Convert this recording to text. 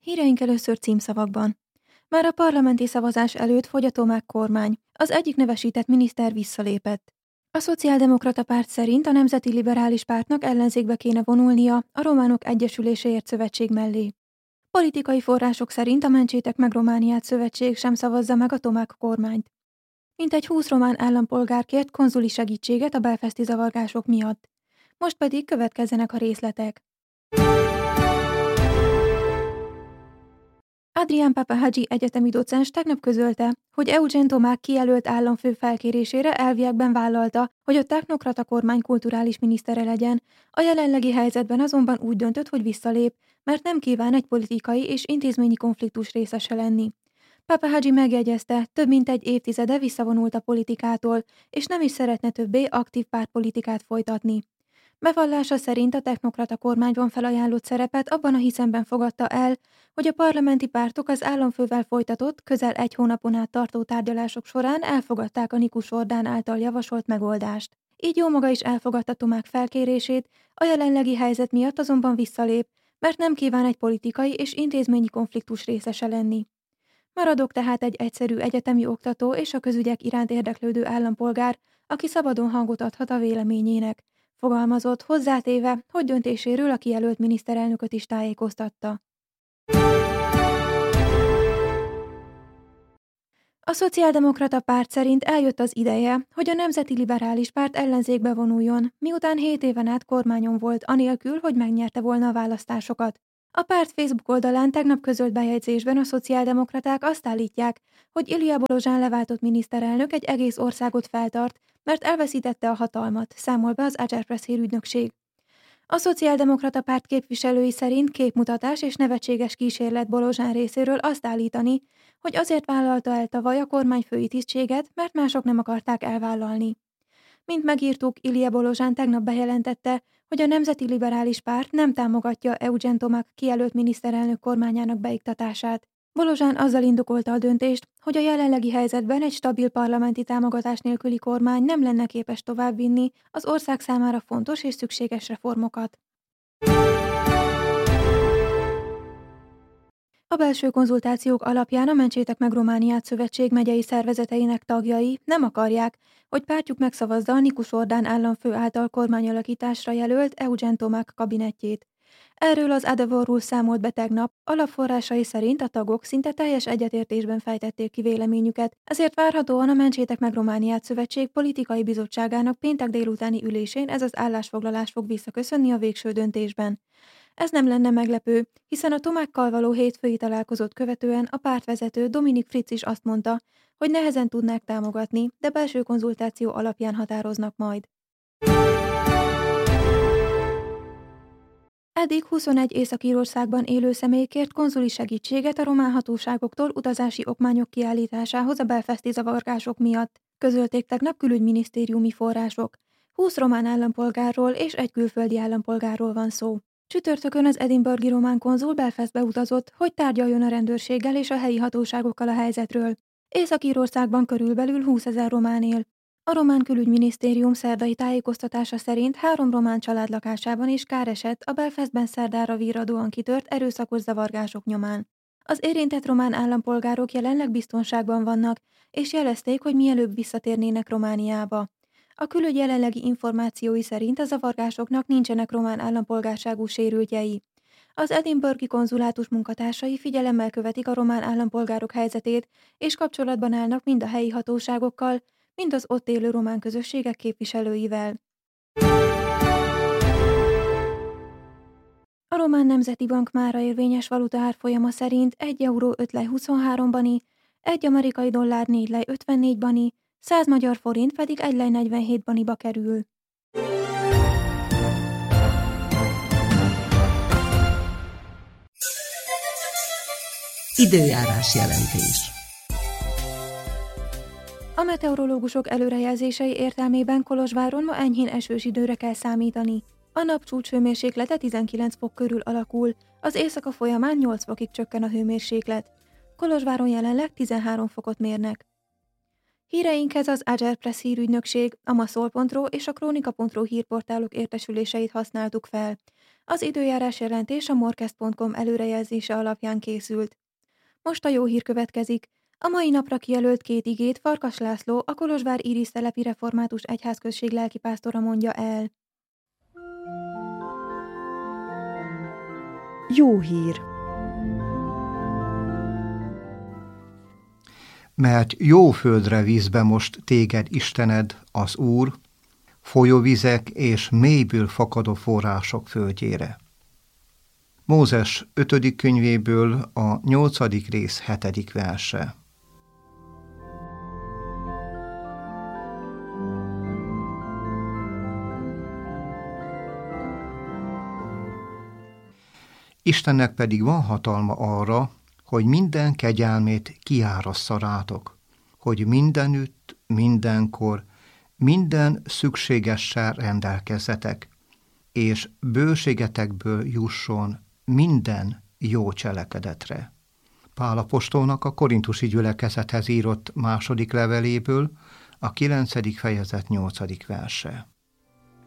Híreink először címszavakban. Már a parlamenti szavazás előtt fogy a Tomák kormány. Az egyik nevesített miniszter visszalépett. A Szociáldemokrata Párt szerint a Nemzeti Liberális Pártnak ellenzékbe kéne vonulnia a Románok Egyesüléséért szövetség mellé. Politikai források szerint a Mentsétek meg Romániát szövetség sem szavazza meg a Tomák kormányt. Mintegy 20 román állampolgár kért konzuli segítséget a belfasti zavargások miatt. Most pedig következzenek a részletek. Adrián Papahagyi egyetemi docens tegnap közölte, hogy Eugen Tomák kijelölt államfő felkérésére elviekben vállalta, hogy a technokrata kormány kulturális minisztere legyen, a jelenlegi helyzetben azonban úgy döntött, hogy visszalép, mert nem kíván egy politikai és intézményi konfliktus részese lenni. Papahagyi megjegyezte, több mint egy évtizede visszavonult a politikától, és nem is szeretne többé aktív pártpolitikát folytatni. Bevallása szerint a technokrata kormányban felajánlott szerepet abban a hiszemben fogadta el, hogy a parlamenti pártok az államfővel folytatott, közel egy hónapon át tartó tárgyalások során elfogadták a Nikus Orbán által javasolt megoldást. Így jómaga is elfogadta Tomák felkérését, a jelenlegi helyzet miatt azonban visszalép, mert nem kíván egy politikai és intézményi konfliktus részese lenni. Maradok tehát egy egyszerű egyetemi oktató és a közügyek iránt érdeklődő állampolgár, aki szabadon hangot adhat a véleményének, fogalmazott, hozzátéve, hogy döntéséről a kijelölt miniszterelnököt is tájékoztatta. A Szociáldemokrata Párt szerint eljött az ideje, hogy a Nemzeti Liberális Párt ellenzékbe vonuljon, miután 7 éven át kormányon volt, anélkül, hogy megnyerte volna a választásokat. A párt Facebook oldalán tegnap közölt bejegyzésben a szociáldemokraták azt állítják, hogy Ilia Bolozsán leváltott miniszterelnök egy egész országot feltart, mert elveszítette a hatalmat, számol be az Agerpress hírügynökség. A Szociáldemokrata Párt képviselői szerint képmutatás és nevetséges kísérlet Bolozsán részéről azt állítani, hogy azért vállalta el tavaly a kormányfői tisztséget, mert mások nem akarták elvállalni. Mint megírtuk, Ilia Bolozsán tegnap bejelentette, hogy a Nemzeti Liberális Párt nem támogatja Eugen Tomák kijelölt miniszterelnök kormányának beiktatását. Bolozsán azzal indokolta a döntést, hogy a jelenlegi helyzetben egy stabil parlamenti támogatás nélküli kormány nem lenne képes továbbvinni az ország számára fontos és szükséges reformokat. A belső konzultációk alapján a Mentsétek meg Romániát szövetség megyei szervezeteinek tagjai nem akarják, hogy pártjuk megszavazza a Nikus Orbán államfő által kormányalakításra jelölt Eugen Tomák kabinettjét. Erről az Adevărul számolt be tegnap, alapforrásai szerint a tagok szinte teljes egyetértésben fejtették ki véleményüket, ezért várhatóan a Mentsétek meg Romániát szövetség politikai bizottságának péntek délutáni ülésén ez az állásfoglalás fog visszaköszönni a végső döntésben. Ez nem lenne meglepő, hiszen a Tomákkal való hétfői találkozót követően a pártvezető Dominik Fritz is azt mondta, hogy nehezen tudnák támogatni, de belső konzultáció alapján határoznak majd. Eddig 21 Észak-Írországban élő személy kért konzuli segítséget a román hatóságoktól utazási okmányok kiállításához a belfasti zavargások miatt, közölték tegnap külügyminisztériumi források. 20 román állampolgárról és egy külföldi állampolgárról van szó. Csütörtökön az edinburghi román konzul Belfastbe utazott, hogy tárgyaljon a rendőrséggel és a helyi hatóságokkal a helyzetről. Észak-Írországban körülbelül 20 000 román él. A román külügyminisztérium szerdai tájékoztatása szerint 3 román család lakásában is kár esett a Belfastben szerdára virradóan kitört erőszakos zavargások nyomán. Az érintett román állampolgárok jelenleg biztonságban vannak, és jelezték, hogy mielőbb visszatérnének Romániába. A külügy jelenlegi információi szerint a zavargásoknak nincsenek román állampolgárságú sérültjei. Az edinburghi konzulátus munkatársai figyelemmel követik a román állampolgárok helyzetét, és kapcsolatban állnak mind a helyi hatóságokkal, mind az ott élő román közösségek képviselőivel. A Román Nemzeti Bank mára érvényes valuta árfolyama szerint 1 euró 5 lej 23 bani, 1 amerikai dollár 4 lej 54 bani, 100 magyar forint pedig 1 lej 47 baniba kerül. Időjárás jelentés. A meteorológusok előrejelzései értelmében Kolozsváron ma enyhén esős időre kell számítani. A nap csúcshőmérséklete 19 fok körül alakul, az éjszaka folyamán 8 fokig csökken a hőmérséklet. Kolozsváron jelenleg 13 fokot mérnek. Híreinkhez az Agerpress hírügynökség, a maszol.ro és a Kronika.ro hírportálok értesüléseit használtuk fel. Az időjárás jelentés a morkest.com előrejelzése alapján készült. Most a jó hír következik. A mai napra kijelölt 2 igét Farkas László, a Kolozsvár Írisztelepi Református Egyházközség lelkipásztora mondja el. Jó hír! Mert jó földre vízbe most téged Istened, az Úr, folyóvizek és mélyből fakadó források földjére. Mózes 5. könyvéből a 8. rész 7. verse. Istennek pedig van hatalma arra, hogy minden kegyelmét kiárassza rátok, hogy mindenütt, mindenkor, minden szükségessel rendelkezzetek, és bőségetekből jusson minden jó cselekedetre. Pál apostolnak a korintusi gyülekezethez írott 2. leveléből, a 9. fejezet 8. verse.